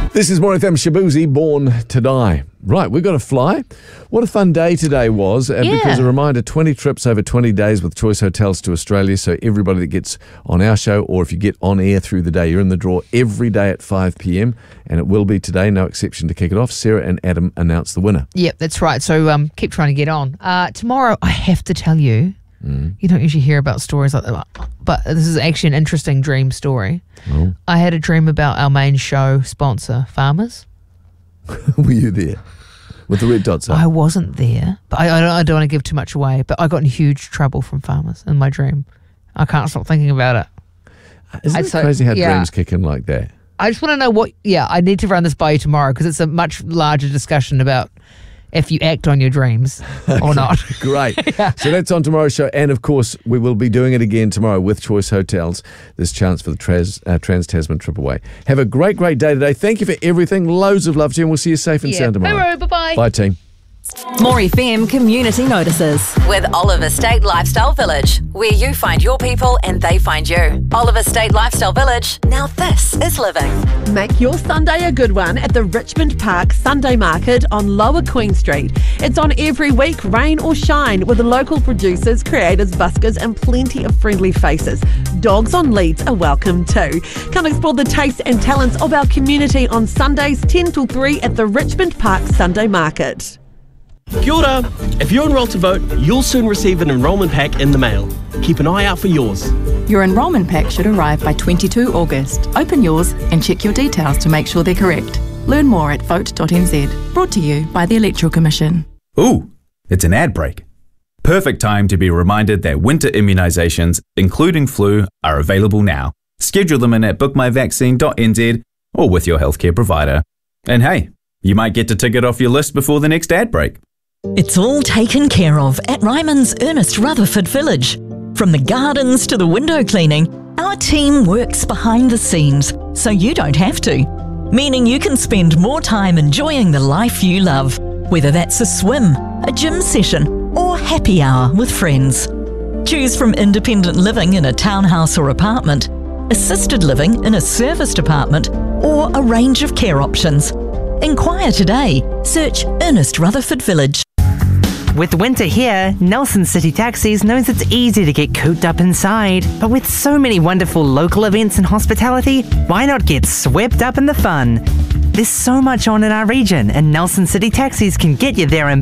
This is More FM Shabuzi, Born to Die. Right, we've got to fly. What a fun day today was. Because a reminder, 20 trips over 20 days with Choice Hotels to Australia. So everybody that gets on our show, or if you get on air through the day, you're in the draw every day at 5 p.m. And it will be today, no exception to kick it off. Sarah and Adam announce the winner. Yep, that's right. So keep trying to get on. Tomorrow, I have to tell you, you don't usually hear about stories like that, but this is actually an interesting dream story. Oh. I had a dream about our main show sponsor, Farmers. Were you there with the red dots up? I wasn't there, but I don't want to give too much away, but I got in huge trouble from Farmers in my dream. I can't stop thinking about it. Isn't it crazy how dreams kick in like that? I just want to know I need to run this by you tomorrow because it's a much larger discussion about if you act on your dreams or not. Great. So that's on tomorrow's show. And of course, we will be doing it again tomorrow with Choice Hotels. This chance for the Trans-Tasman trip away. Have a great, great day today. Thank you for everything. Loads of love to you. And we'll see you safe and sound tomorrow. Hooray, bye-bye. Bye, team. More FM Community Notices with Oliver State Lifestyle Village, where you find your people and they find you. Oliver State Lifestyle Village. Now this is living. Make your Sunday a good one at the Richmond Park Sunday Market on Lower Queen Street. It's on every week, rain or shine, with local producers, creators, buskers and plenty of friendly faces. Dogs on leads are welcome too. Come explore the tastes and talents of our community on Sundays 10 till 3 at the Richmond Park Sunday Market. Kia ora. If you're enrolled to vote, you'll soon receive an enrolment pack in the mail. Keep an eye out for yours. Your enrolment pack should arrive by 22 August. Open yours and check your details to make sure they're correct. Learn more at vote.nz. Brought to you by the Electoral Commission. Ooh, it's an ad break. Perfect time to be reminded that winter immunisations, including flu, are available now. Schedule them in at bookmyvaccine.nz or with your healthcare provider. And hey, you might get to tick it off your list before the next ad break. It's all taken care of at Ryman's Ernest Rutherford Village. From the gardens to the window cleaning, our team works behind the scenes so you don't have to. Meaning you can spend more time enjoying the life you love, whether that's a swim, a gym session or happy hour with friends. Choose from independent living in a townhouse or apartment, assisted living in a serviced apartment or a range of care options. Inquire today. Search Ernest Rutherford Village. With winter here, Nelson City Taxis knows it's easy to get cooped up inside. But with so many wonderful local events and hospitality, why not get swept up in the fun? There's so much on in our region, and Nelson City Taxis can get you there in